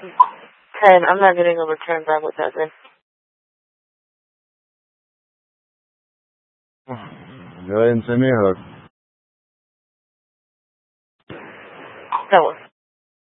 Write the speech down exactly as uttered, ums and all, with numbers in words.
Ten, I'm not getting a return back with that then. Go ahead and send me a hook. That one.